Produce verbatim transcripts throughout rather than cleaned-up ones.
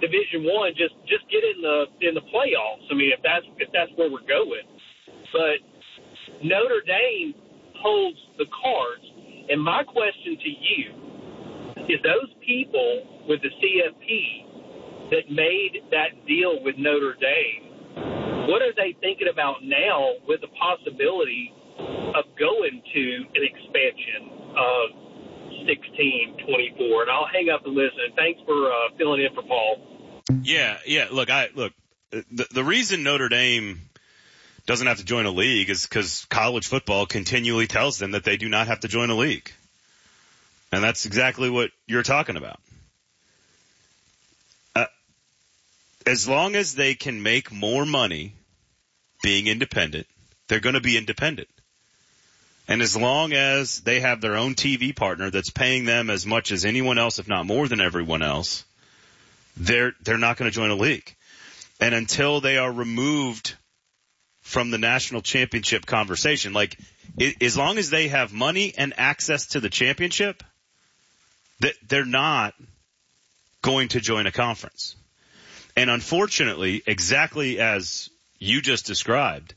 Division One, just just get in the in the playoffs. I mean, if that's if that's where we're going. But Notre Dame holds the cards, and my question to you is: those people with the C F P that made that deal with Notre Dame, what are they thinking about now with the possibility of going to an expansion of sixteen, twenty-four? And I'll hang up and listen. Thanks for uh, filling in for Paul. Yeah, yeah. Look, I look. The, the reason Notre Dame doesn't have to join a league is because college football continually tells them that they do not have to join a league, and that's exactly what you're talking about. Uh, as long as they can make more money being independent, they're going to be independent. And as long as they have their own T V partner that's paying them as much as anyone else, if not more than everyone else, they're they're not going to join a league. And until they are removed from the national championship conversation, like it, as long as they have money and access to the championship, that they're not going to join a conference. And unfortunately, exactly as you just described,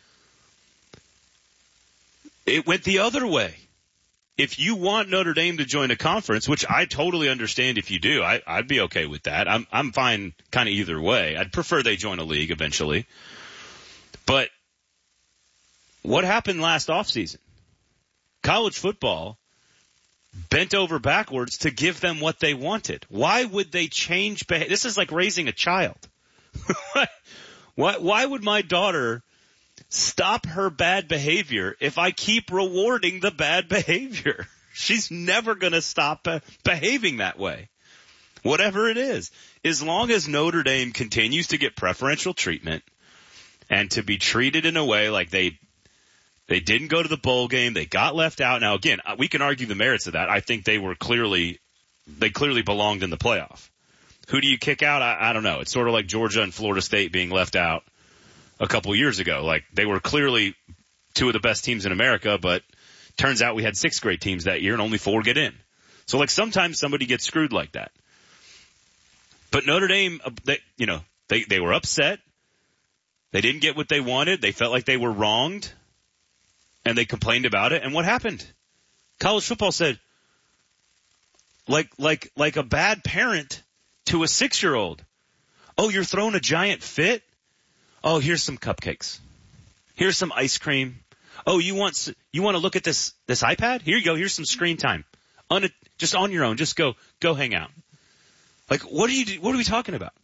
it went the other way. If you want Notre Dame to join a conference, which I totally understand if you do, I, I'd be okay with that. I'm, I'm fine kind of either way. I'd prefer they join a league eventually. But what happened last offseason? College football bent over backwards to give them what they wanted. Why would they change behavior? This is like raising a child. why, why would my daughter stop her bad behavior if I keep rewarding the bad behavior? She's never going to stop uh, behaving that way, whatever it is. As long as Notre Dame continues to get preferential treatment and to be treated in a way like they they didn't go to the bowl game, they got left out. Now, again, we can argue the merits of that. I think they were clearly they clearly belonged in the playoff. Who do you kick out? I, I don't know. It's sort of like Georgia and Florida State being left out a couple years ago. Like, they were clearly two of the best teams in America, but turns out we had six great teams that year and only four get in. So, like, sometimes somebody gets screwed like that. But Notre Dame, they, you know, they, they were upset. They didn't get what they wanted. They felt like they were wronged, and they complained about it. And what happened? College football said, like, like, like a bad parent to a six-year-old, oh, you're throwing a giant fit? Oh, here's some cupcakes. Here's some ice cream. Oh, you want you want to look at this this iPad? Here you go. Here's some screen time. On a, just on your own. Just go go hang out. Like, what are you? What are we talking about?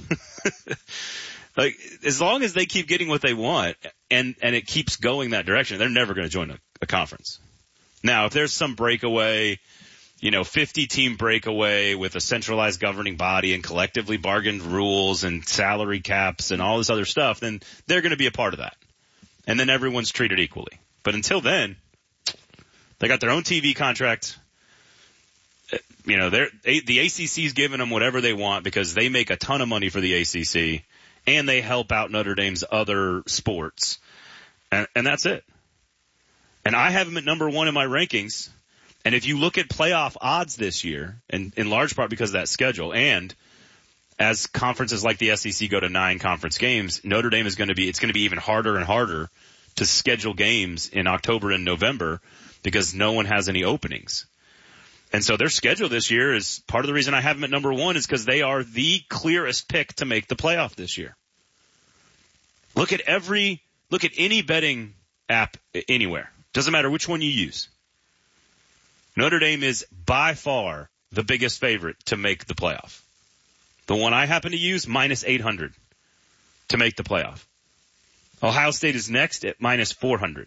Like, as long as they keep getting what they want and and it keeps going that direction, they're never going to join a, a conference. Now, if there's some breakaway, you know, fifty-team breakaway with a centralized governing body and collectively bargained rules and salary caps and all this other stuff, then they're going to be a part of that. And then everyone's treated equally. But until then, they got their own T V contract. You know, they're, the A C C's giving them whatever they want because they make a ton of money for the A C C, and they help out Notre Dame's other sports. And, and that's it. And I have them at number one in my rankings. And if you look at playoff odds this year, and in large part because of that schedule, and as conferences like the S E C go to nine conference games, Notre Dame is going to be, it's going to be even harder and harder to schedule games in October and November because no one has any openings. And so their schedule this year is part of the reason I have them at number one is because they are the clearest pick to make the playoff this year. Look at every, look at any betting app anywhere. Doesn't matter which one you use. Notre Dame is by far the biggest favorite to make the playoff. The one I happen to use, minus eight hundred to make the playoff. Ohio State is next at minus four hundred.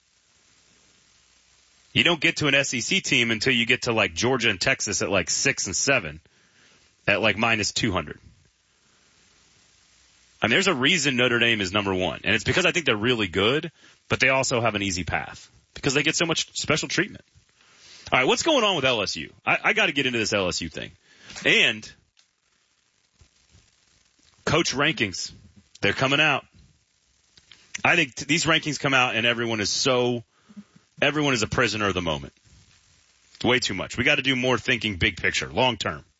You don't get to an S E C team until you get to like Georgia and Texas at like six and seven at like minus two hundred. And there's a reason Notre Dame is number one. And it's because I think they're really good, but they also have an easy path because they get so much special treatment. All right, what's going on with L S U? I, I got to get into this L S U thing. And coach rankings, they're coming out. I think t- these rankings come out and everyone is so, everyone is a prisoner of the moment. Way too much. We got to do more thinking big picture, long term.